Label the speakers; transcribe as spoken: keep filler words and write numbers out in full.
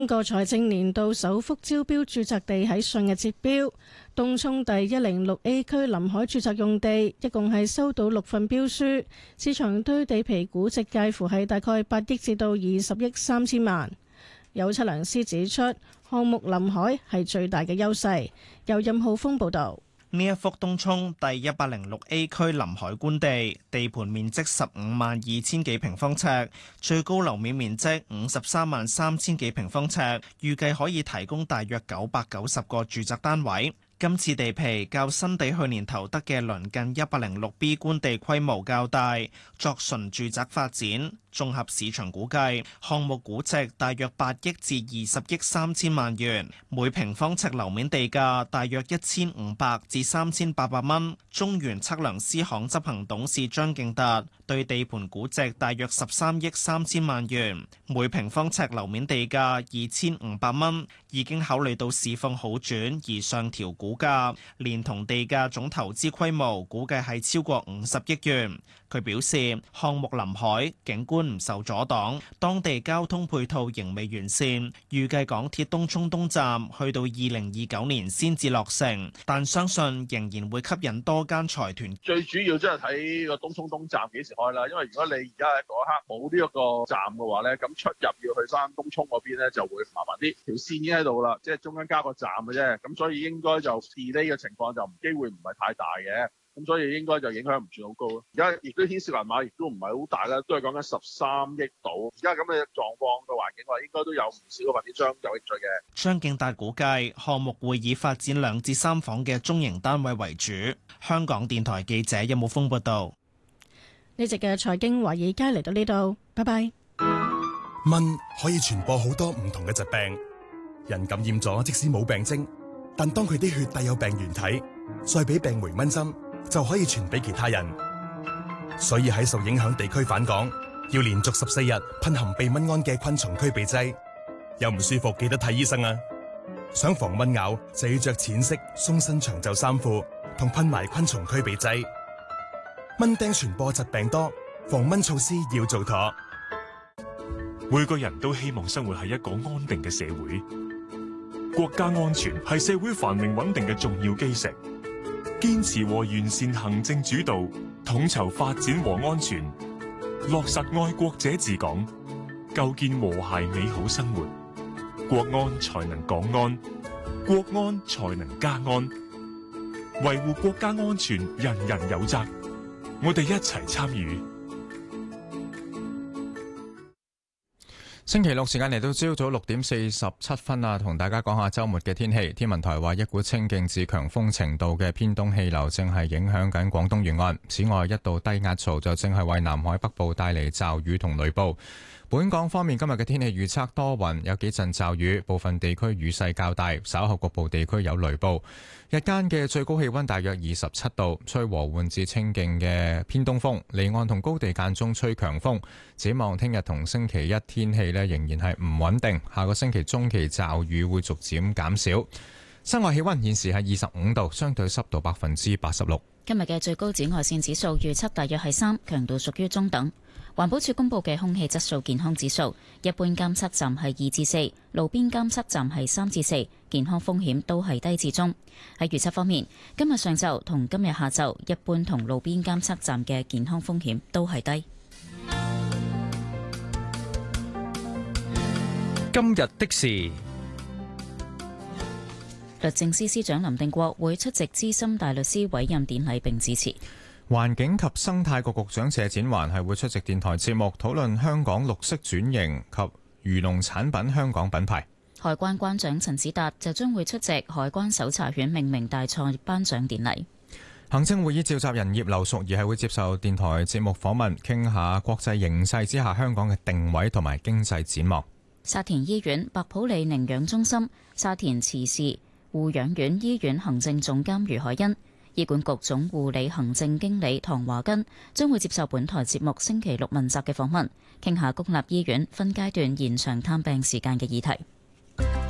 Speaker 1: 今個財政年度首幅招標住宅地喺上日截標，東涌第一零六 A 區臨海住宅用地一共係收到六份標書，市場對地皮估值介乎係大概八億至到二十億三千萬。有測量師指出，項目臨海係最大嘅優勢。由任浩峰報導。
Speaker 2: 呢一幅東涌第一百零六 A 區臨海官地，地盤面積十五萬二千幾平方尺，最高樓面面積五十三萬三千幾平方尺，預計可以提供大約九百九十個住宅單位。今次地皮較新地去年投得嘅鄰近一百零六 B 官地規模較大，作純住宅發展。綜合市場估計，項目估值大約八億至二十億三千萬元，每平方尺樓面地價大約一千五百至三千八百蚊。中原測量師行執行董事張敬達對地盤估值大約十三億三千萬元，每平方尺樓面地價二千五百蚊，已經考慮到市況好轉而上調估價，連同地價總投資規模估計係超過五十億元。佢表示，項目臨海，景觀唔受阻擋，當地交通配套仍未完善，預計港鐵東涌東站去到二零二九年先至落成，但相信仍然會吸引多間財團。
Speaker 3: 最主要即係睇個東涌東站幾時開啦，因為如果你而家喺嗰一刻冇呢一個站嘅話咧，咁出入要去翻東涌嗰邊咧就會麻煩啲。條線已經喺度啦，即係中間加個站嘅啫，咁所以應該就 delay 嘅情況就機會唔係太大嘅。咁所以應該就影響唔算好高咯。而家亦都牽涉銀碼，亦都唔係好大啦，都係講緊十三億度。而家咁嘅狀況嘅環境話，應該都有唔少嘅發展商有興趣嘅。
Speaker 2: 張敬達估計項目會以發展兩至三房嘅中型單位為主。香港電台記者任武峯報道。
Speaker 1: 呢集嘅財經華爾街嚟到呢度，拜拜。
Speaker 4: 蚊可以傳播好多唔同嘅疾病，人感染咗即使冇病徵，但當佢啲血帶有病原體，再俾病媒蚊針就可以傳俾其他人，所以喺受影響地區返港要連續十四日噴含避蚊胺嘅昆蟲驅避劑。有唔舒服記得睇醫生啊！想防蚊咬就要着淺色鬆身長袖衫褲同噴埋昆蟲驅避劑。蚊叮傳播疾病多，防蚊措施要做妥。
Speaker 5: 每個人都希望生活喺一個安定嘅社會。國家安全係社會繁榮穩定嘅重要基石，堅持和完善行政主導，統籌發展和安全，落實愛國者治港，構建和諧美好生活，國安才能港安，國安才能家安。維護國家安全，人人有責，我哋一齊參與。
Speaker 6: 星期六時間嚟到朝早六點四十七分啊，同大家講下週末嘅天氣。天文台話一股清勁至強風程度嘅偏東氣流正係影響緊廣東沿岸，此外一道低壓槽就正係為南海北部帶嚟驟雨同雷暴。本港方面今日嘅天氣預測多雲，有幾陣驟雨，部分地區雨勢較大，稍後局部地區有雷暴。日間嘅最高氣溫大約二十七度，吹和緩至清勁嘅偏東風，離岸同高地間中吹強風。展望聽日同星期一天氣呢仍然係唔穩定，下個星期中期驟雨會逐漸減少。室外氣溫現時係二十五度，相對濕度百分之八十六。
Speaker 7: 今日嘅最高紫外線指數預測大約係三，強度屬於中等。環保署公布嘅空氣質素健康指數，一般監測站係二至四，路邊監測站係三至四，健康風險都係低至中。喺預測方面，今日上晝同今日下晝，一般同路邊監測站嘅健康風險都係低。
Speaker 8: 今日的事，
Speaker 7: 律政司司長林定國會出席資深大律師委任典禮並致辭。
Speaker 6: 環境及生態局局長謝展寰係會出席電台節目，討論香港綠色轉型及漁農產品香港品牌。
Speaker 7: 海關關長陳子達就將會出席海關搜查犬命名大賽頒獎典禮。
Speaker 6: 行政會議召集人葉劉淑儀係會接受電台節目訪問，傾下國際形勢之下香港嘅定位同埋經濟展望。
Speaker 7: 沙田醫院白普理寧養中心、沙田慈氏護養院醫院行政總監余海欣、醫管局總護理行政經理唐華根將會接受本台節目星期六問責嘅訪問，傾下公立醫院分階段延長探病時間嘅議題。